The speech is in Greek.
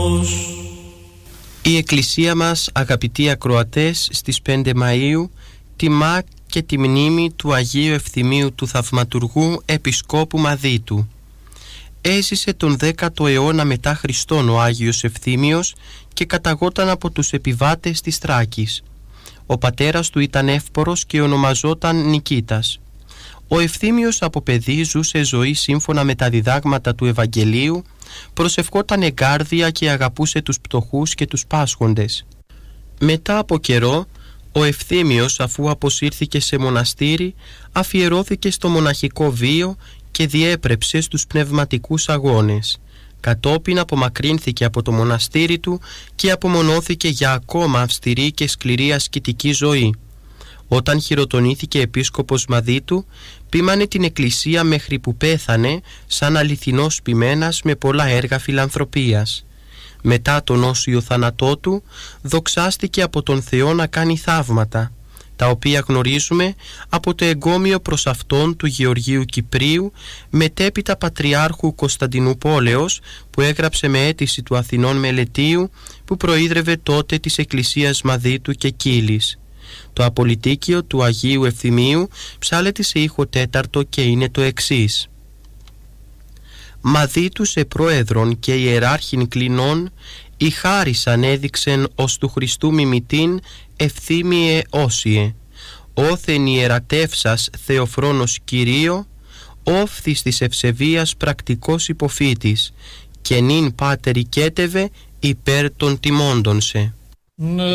Η Εκκλησία μας, αγαπητοί ακροατές, στις 5 Μαΐου τιμά και τη μνήμη του Αγίου Ευθυμίου του Θαυματουργού Επισκόπου Μαδίτου. Έζησε τον 10ο αιώνα μετά Χριστόν ο Άγιος Ευθύμιος και καταγόταν από τους επιβάτες της Θράκης. Ο πατέρας του ήταν εύπορος και ονομαζόταν Νικήτας. Ο Ευθύμιος από παιδί ζούσε ζωή σύμφωνα με τα διδάγματα του Ευαγγελίου, προσευχόταν εγκάρδια και αγαπούσε τους πτωχούς και τους πάσχοντες. Μετά από καιρό, ο Ευθύμιος, αφού αποσύρθηκε σε μοναστήρι, αφιερώθηκε στο μοναχικό βίο και διέπρεψε στους πνευματικούς αγώνες. Κατόπιν απομακρύνθηκε από το μοναστήρι του και απομονώθηκε για ακόμα αυστηρή και σκληρή ασκητική ζωή. Όταν χειροτονήθηκε επίσκοπος Μαδίτου, ποίμανε την Εκκλησία μέχρι που πέθανε σαν αληθινός ποιμένας με πολλά έργα φιλανθρωπίας. Μετά τον όσιο θάνατό του, δοξάστηκε από τον Θεό να κάνει θαύματα, τα οποία γνωρίζουμε από το εγκόμιο προς αυτόν του Γεωργίου Κυπρίου, μετέπειτα Πατριάρχου Κωνσταντινούπολεως, που έγραψε με αίτηση του Αθηνών Μελετίου, που προείδρευε τότε της Εκκλησίας Μαδίτου και Κύλης. Το απολυτίκιο του Αγίου Ευθυμίου ψάλεται σε ήχο τέταρτο και είναι το εξής: Μαδίτου σε πρόεδρον και ιεράρχην κλινών, η χάρις ανέδειξεν ως του Χριστού μιμητήν, ευθύμιε όσιε. Όθεν ιερατεύσας Θεοφρόνος Κυρίω, όφθης της ευσεβίας πρακτικός υποφύτης, και νυν πάτερ οικέτευε υπέρ των τιμώντων σε.